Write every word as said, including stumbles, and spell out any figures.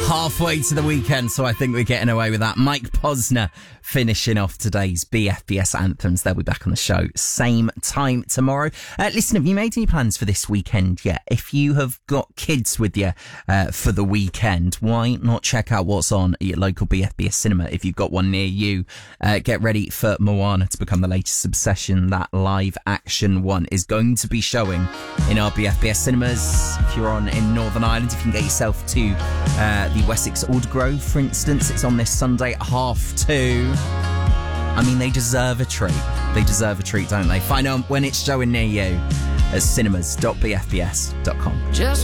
halfway to the weekend, so I think we're getting away with that. Mike Posner finishing off today's B F B S Anthems. They'll be back on the show same time tomorrow. Uh, listen, have you made any plans for this weekend yet? If you have got kids with you uh, for the weekend, why not check out what's on at your local B F B S cinema if you've got one near you? Uh, get ready for Moana to become the latest obsession. That live action one is going to be showing in our B F B S cinemas. If you're on in Northern Ireland, if you can get yourself to uh, the Wessex Aldergrove, for instance, it's on this Sunday at half two. I mean, they deserve a treat. They deserve a treat, don't they? Find out when it's showing near you at cinemas dot b f b s dot com. Just